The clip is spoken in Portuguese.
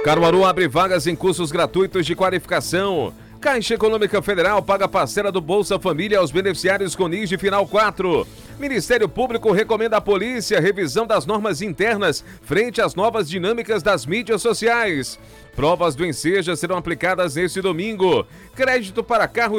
Caruaru abre vagas em cursos gratuitos de qualificação. Caixa Econômica Federal paga parcela do Bolsa Família aos beneficiários com NIS de final 4. Ministério Público recomenda à polícia revisão das normas internas frente às novas dinâmicas das mídias sociais. Provas do Enseja serão aplicadas neste domingo. Crédito para carro